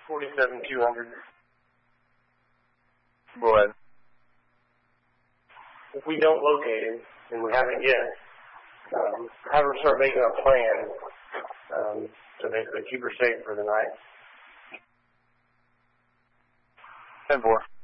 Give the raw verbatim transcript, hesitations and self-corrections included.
Forty-seven two hundred. Go ahead. If we don't locate him, and we haven't yet, um, have her start making a plan um, to basically keep her safe for the night. ten four.